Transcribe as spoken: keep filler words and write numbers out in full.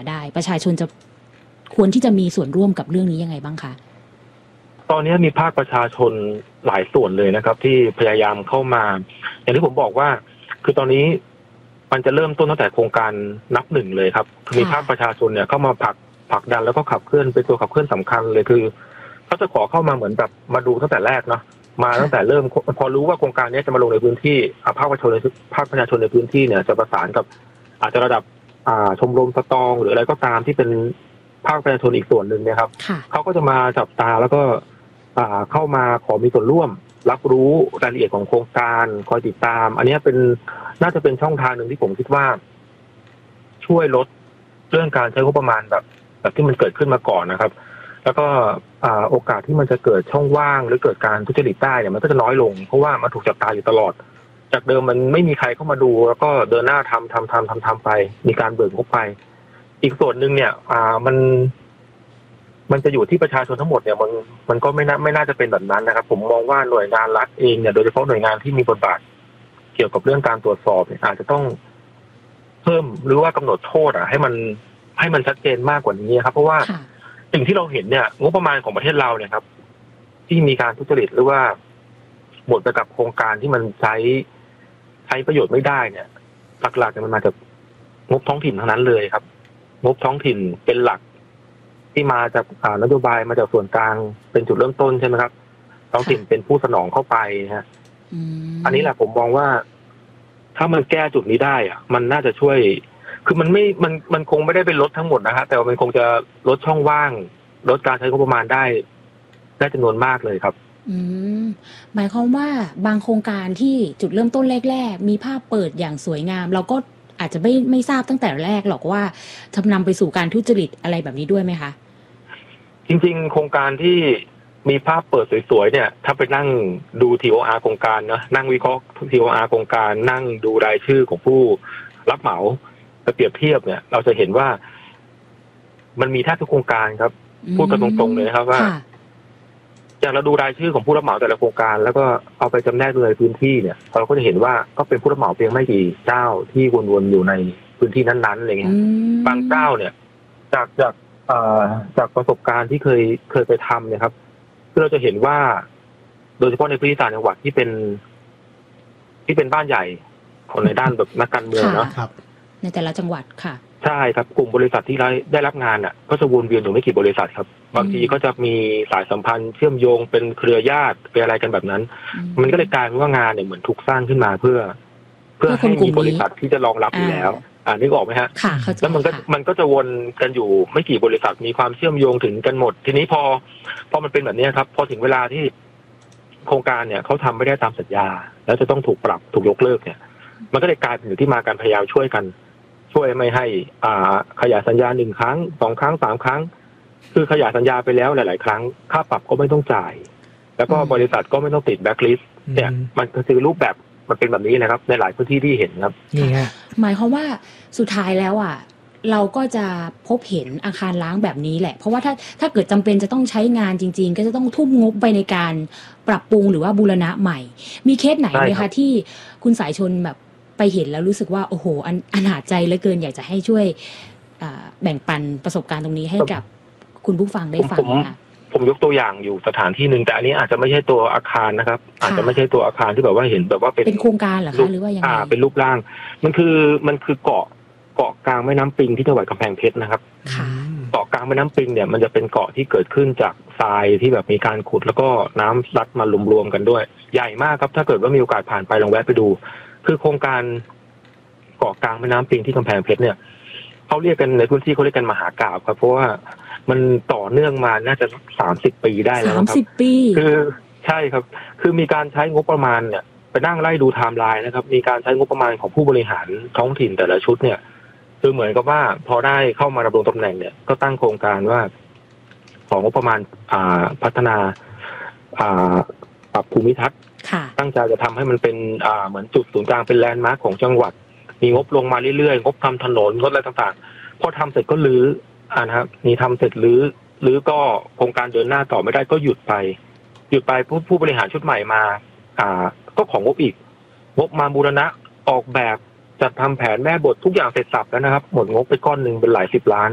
ได้ประชาชนจะควรที่จะมีส่วนร่วมกับเรื่องนี้ยังไงบ้างคะตอนนี้มีภาคประชาชนหลายส่วนเลยนะครับ ที่พยายามเข้ามาอย่างที่ผมบอกว่าคือตอนนี้มันจะเริ่มต้นตั้งแต่โครงการนับหนึ่งเลยครับมีภาคประชาชนเนี่ยเข้ามาผลักผลักดันแล้วก็ขับเคลื่อนเป็นตัวขับเคลื่อนสำคัญเลยคือเขาจะขอเข้ามาเหมือนแบบมาดูตั้งแต่แรกเนาะมาตั้งแต่เริ่มพอรู้ว่าโครงการนี้จะมาลงในพื้นที่ภาคประชาชนภาคประชาชนในพื้นที่เนี่ยจะประสานกับอาจจะระดับชมรมสตองหรืออะไรก็ตามที่เป็นภาคประชาชนอีกส่วนหนึ่งเนี่ยครับเขาก็จะมาจับตาแล้วก็เข้ามาขอมีส่วนร่วมรับรู้รายละเอียดของโครงการคอยติดตามอันนี้เป็นน่าจะเป็นช่องทางหนึ่งที่ผมคิดว่าช่วยลดเรื่องการใช้งบประมาณแบบแบบที่มันเกิดขึ้นมาก่อนนะครับแล้วก็โอกาสที่มันจะเกิดช่องว่างหรือเกิดการทุจริตได้เนี่ยมันก็จะน้อยลงเพราะว่ามันถูกจับตาอยู่ตลอดจากเดิมมันไม่มีใครเข้ามาดูแล้วก็เดินหน้าทำทำทำทำทำไปมีการเบิกงบไปอีกส่วนหนึ่งเนี่ยอ่ามันมันจะอยู่ที่ประชาชนทั้งหมดเนี่ยมันมันก็ไม่น่าไม่น่าจะเป็นแบบนั้นนะครับผมมองว่าหน่วยงานรัฐเองเนี่ยโดยเฉพาะหน่วยงานที่มีบทบาทเกี่ยวกับเรื่องการตรวจสอบเนี่ยอาจจะต้องเพิ่มหรือว่ากำหนดโทษอ่ะให้มันให้มันชัดเจนมากกว่านี้ครับเพราะว่าสิ่งที่เราเห็นเนี่ยงบประมาณของประเทศเราเนี่ยครับที่มีการทุจริตหรือว่าหมดไปกับโครงการที่มันใช้ใช้ประโยชน์ไม่ได้เนี่ยหลักๆมันมาจากงบท้องถิ่นทั้งนั้นเลยครับงบท้องถิ่นเป็นหลักที่มาจากนโยบายมาจากส่วนกลางเป็นจุดเริ่มต้นใช่ไหมครับท้องถิ่นเป็นผู้สนองเข้าไปฮะอันนี้แหละผมมองว่าถ้ามันแก้จุดนี้ได้อ่ะมันน่าจะช่วยคือมันไม่มันมันคงไม่ได้เป็นลดทั้งหมดนะฮะแต่ว่ามันคงจะลดช่องว่างลดการใช้งบประมาณได้ได้จำนวนมากเลยครับอืมหมายความว่าบางโครงการที่จุดเริ่มต้นแรกๆมีภาพเปิดอย่างสวยงามเราก็อาจจะไม่ไม่ทราบตั้งแต่แรกหรอกว่าจะนำไปสู่การทุจริตอะไรแบบนี้ด้วยไหมคะจริงๆโครงการที่มีภาพเปิดสวยๆเนี่ยถ้าไปนั่งดู ที โอ อาร์ โครงการนะนั่งวิเคราะห์ ที โอ อาร์ โครงการนั่งดูรายชื่อของผู้รับเหมาไปเปรียบเทียบเนี่ยเราจะเห็นว่ามันมีแทบทุกโครงการครับพูดกันตรงๆเลยนะครับว่าอย่างเราดูรายชื่อของผู้รับเหมาแต่ละโครงการแล้วก็เอาไปจำแนกดูในพื้นที่เนี่ยเราก็จะเห็นว่าก็เป็นผู้รับเหมาเพียงไม่กี่เจ้าที่วนๆอยู่ในพื้นที่นั้นๆอะไรเงี้ยบางเจ้าเนี่ยจากจากจากประสบการณ์ที่เคยเคยไปทำเนี่ยครับคือเราจะเห็นว่าโดยเฉพาะในพื้นที่ต่างจังหวัดที่เป็นที่เป็นบ้านใหญ่คนในด้านแบบนักการเมืองเนาะในแต่ละจังหวัดค่ะใช่ครับกลุ่มบริษัทที่ได้รับงานอ่ะก็จะวนเวียนอยู่ไม่กี่บริษัทครับบางทีก็จะมีสายสัมพันธ์เชื่อมโยงเป็นเครือญาติเป็นอะไรกันแบบนั้นมันก็เลยกลายเป็นว่างานเนี่ยเหมือนถูกสร้างขึ้นมาเพื่อเพื่อให้มีบริษัทที่จะรองรับอยู่แล้วอ่านึกออกไหมฮะแล้วมันก็มันก็จะวนกันอยู่ไม่กี่บริษัทมีความเชื่อมโยงถึงกันหมดทีนี้พอพอมันเป็นแบบนี้ครับพอถึงเวลาที่โครงการเนี่ยเขาทำไม่ได้ตามสัญญาแล้วจะต้องถูกปรับถูกยกเลิกเนี่ยมันก็เลยกลายเป็นอยู่ที่มาการพยายามช่วยกันช่วยไม่ให้อ่าขยายสัญญาหนึ่งครั้งสองครั้งสามครั้งคือขยายสัญญาไปแล้วหลายๆครั้งค่าปรับก็ไม่ต้องจ่ายแล้วก็บริษัทก็ไม่ต้องติดแบ็คลิสต์เนี่ยมันคือรูปแบบมันเป็นแบบนี้นะครับในหลายพื้นที่ที่เห็นครับนี่ฮะหมายความว่าสุดท้ายแล้วอ่ะเราก็จะพบเห็นอาคารล้างแบบนี้แหละเพราะว่าถ้าถ้าเกิดจำเป็นจะต้องใช้งานจริงๆก็จะต้องทุ่มงบไปในการปรับปรุงหรือว่าบูรณะใหม่มีเคสไหนไหมคะที่คุณสายชนแบบไปเห็นแล้วรู้สึกว่าโอ้โหอันอนาจใจเหลือเกินอยากจะให้ช่วยแบ่งปันประสบการณ์ตรงนี้ให้กับคุณผู้ฟังได้ฟังค่ะผมยกตัวอย่างอยู่สถานที่หนึ่งแต่อันนี้อาจจะไม่ใช่ตัวอาคารนะครับอาจจะไม่ใช่ตัวอาคารที่แบบว่าเห็นแบบว่าเป็นเป็นโครงการเหรอคะหรือว่ายังไงอ่าเป็นรูปร่างมันคือมันคือเกาะเกาะกลางแม่น้ำปิงที่จังหวัดกำแพงเพชรนะครับเกาะกลางแม่น้ำปิงเนี่ยมันจะเป็นเกาะที่เกิดขึ้นจากทรายที่แบบมีการขุดแล้วก็น้ำซัดมารวมๆกันด้วยใหญ่มากครับถ้าเกิดว่ามีโอกาสผ่านไปลองแวะไปดูคือโครงการเกาะกลางแม่น้ำปิงที่กำแพงเพชรเนี่ยเขาเรียกกันในพื้นที่เขาเรียกกันมหากาพย์ครับเพราะว่ามันต่อเนื่องมาน่าจะสามสิบปีได้แล้วครับสามสิบปีคือใช่ครับคือมีการใช้งบประมาณเนี่ยไปนั่งไล่ดูไทม์ไลน์นะครับมีการใช้งบประมาณของผู้บริหารท้องถิ่นแต่ละชุดเนี่ยคือเหมือนกับว่าพอได้เข้ามาดำรงตำแหน่งเนี่ยก็ตั้งโครงการว่าของงบประมาณอ่าพัฒนาอ่าปรับภูมิทัศน์ตั้งใจจะทำให้มันเป็นอ่าเหมือนจุดศูนย์กลางเป็นแลนด์มาร์คของจังหวัดมีงบลงมาเรื่อยๆงบทำถนนงบอะไรต่างๆพอทำเสร็จก็รื้ออ่านะครับมีทำเสร็จรื้อรื้อก็โครงการเดินหน้าต่อไม่ได้ก็หยุดไปหยุดไปผู้ผู้บริหารชุดใหม่มาอ่าก็ของงบอีกงบมาบูรณะออกแบบจัดทำแผนแม่บททุกอย่างเสร็จสับแล้วนะครับหมดงบไปก้อนหนึ่งเป็นหลายสิบล้าน